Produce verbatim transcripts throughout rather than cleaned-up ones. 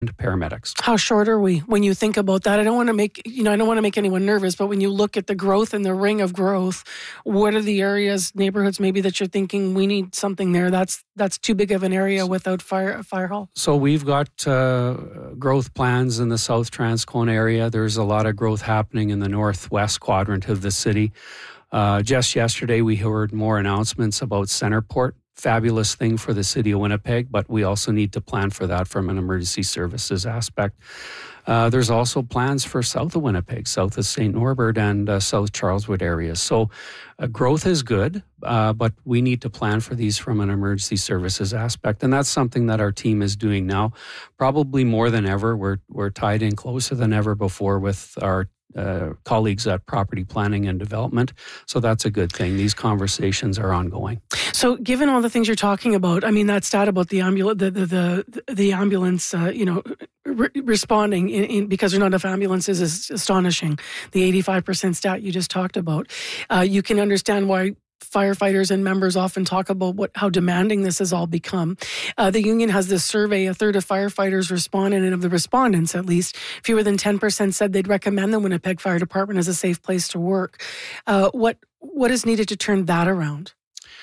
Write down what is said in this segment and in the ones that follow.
paramedics. How short are we when you think about that? I don't want to make, you know, I don't want to make anyone nervous, but when you look at the growth and the ring of growth, what are the areas, neighborhoods maybe that you're thinking we need something there? That's that's too big of an area without fire fire hall. So we've got uh, growth plans in the South Transcona area. There's a lot of growth happening in the northwest quadrant of the city. Uh, just yesterday, we heard more announcements about Centerport. Fabulous thing for the city of Winnipeg, but we also need to plan for that from an emergency services aspect. Uh, there's also plans for south of Winnipeg, south of Saint Norbert and uh, South Charleswood areas. So uh, growth is good, uh, but we need to plan for these from an emergency services aspect. And that's something that our team is doing now, probably more than ever. We're, we're tied in closer than ever before with our Uh, colleagues at property planning and development. So that's a good thing. These conversations are ongoing. So given all the things you're talking about, I mean, that stat about the ambulance, the, the, the, the ambulance, uh, you know, re- responding in, in, because there's not enough ambulances is astonishing. The eighty-five percent stat you just talked about. Uh, you can understand why firefighters and members often talk about what how demanding this has all become. Uh, the union has this survey, a third of firefighters responded, and of the respondents at least, fewer than ten percent said they'd recommend the Winnipeg Fire Department as a safe place to work. Uh, what what is needed to turn that around?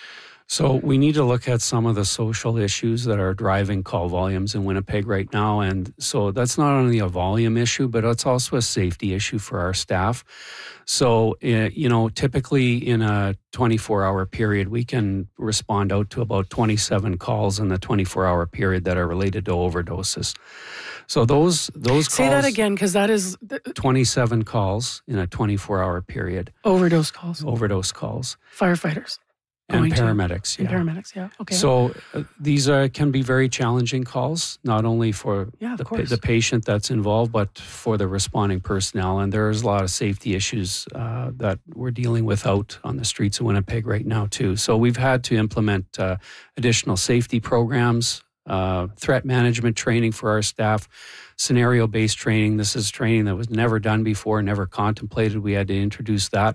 So we need to look at some of the social issues that are driving call volumes in Winnipeg right now. And so that's not only a volume issue, but it's also a safety issue for our staff. So, uh, you know, typically in a twenty-four hour period, we can respond out to about twenty-seven calls in the twenty-four hour period that are related to overdoses. So those those calls... Say that again, because that is... twenty-seven calls in a twenty-four hour period. Overdose calls. Overdose calls. Firefighters. And paramedics, to, yeah. And paramedics, yeah. Okay. So uh, these are, can be very challenging calls, not only for yeah, the, pa- the patient that's involved, but for the responding personnel. And there's a lot of safety issues uh, that we're dealing with out on the streets of Winnipeg right now, too. So we've had to implement uh, additional safety programs, uh, threat management training for our staff, scenario-based training. This is training that was never done before, never contemplated. We had to introduce that.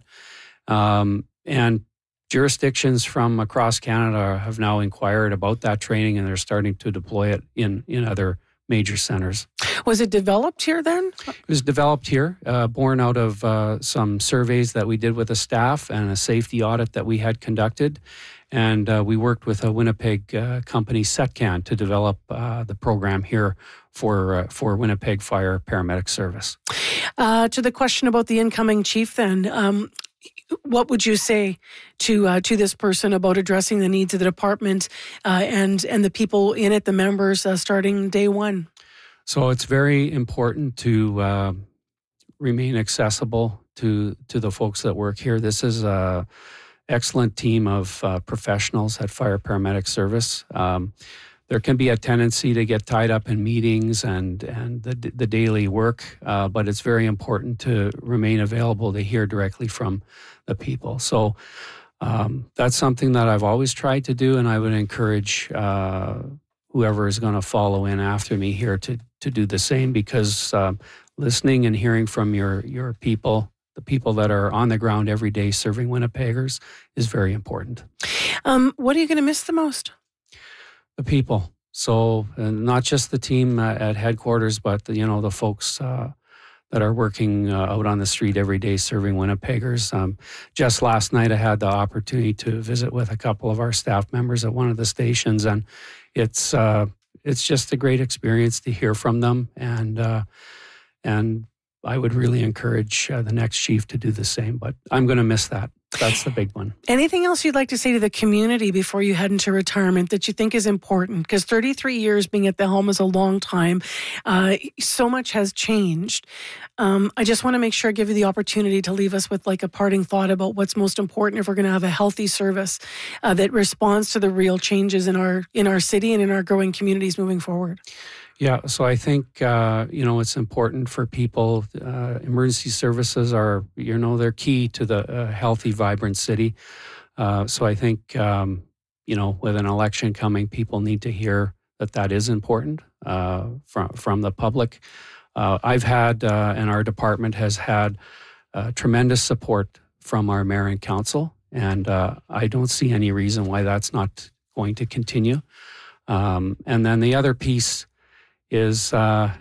Um, and jurisdictions from across Canada have now inquired about that training, and they're starting to deploy it in, in other major centers. Was it developed here then? It was developed here, uh, born out of uh, some surveys that we did with the staff and a safety audit that we had conducted. And uh, we worked with a Winnipeg uh, company, SETCAN, to develop uh, the program here for uh, for Winnipeg Fire Paramedic Service. Uh, to the question about the incoming chief then, um, what would you say to uh, to this person about addressing the needs of the department uh, and and the people in it, the members, uh, starting day one? So it's very important to uh, remain accessible to to the folks that work here. This is a excellent team of uh, professionals at Fire Paramedic Service. Um, there can be a tendency to get tied up in meetings and and the the daily work, uh, but it's very important to remain available to hear directly from the people. So um, that's something that I've always tried to do, and I would encourage uh, whoever is going to follow in after me here to to do the same, because um, listening and hearing from your your people, the people that are on the ground every day serving Winnipeggers, is very important. Um, what are you going to miss the most? The people. So uh, not just the team uh, at headquarters, but the, you know, the folks uh, that are working uh, out on the street every day serving Winnipeggers. Um, just last night, I had the opportunity to visit with a couple of our staff members at one of the stations, and it's uh, it's just a great experience to hear from them. And uh, and I would really encourage uh, the next chief to do the same. But I'm going to miss that. That's the big one. Anything else you'd like to say to the community before you head into retirement that you think is important? Because thirty-three years being at the helm is a long time. Uh, so much has changed. Um, I just want to make sure I give you the opportunity to leave us with like a parting thought about what's most important if we're going to have a healthy service uh, that responds to the real changes in our in our city and in our growing communities moving forward. Yeah, so I think, uh, you know, it's important for people. Uh, emergency services are, you know, they're key to the uh, healthy, vibrant city. Uh, so I think, um, you know, with an election coming, people need to hear that that is important uh, from, from the public. Uh, I've had, uh, and our department has had uh, tremendous support from our mayor and council, and uh, I don't see any reason why that's not going to continue. Um, and then the other piece is uh,